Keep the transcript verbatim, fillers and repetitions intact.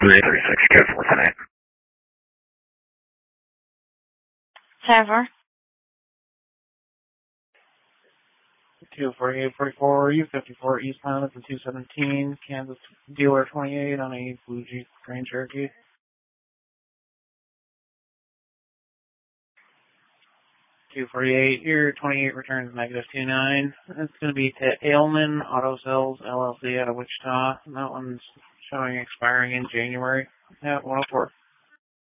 three thirty-six, code four ten eight. ten four. two forty-eight forty-four, U fifty-four East Highland for two seventeen, Kansas dealer twenty-eight on a Blue Jeep Grand Cherokee. two forty-eight, here, twenty-eight returns negative two nine. It's going to be to Ailman Auto Sales, L L C out of Wichita. That one's showing expiring in January at one oh four.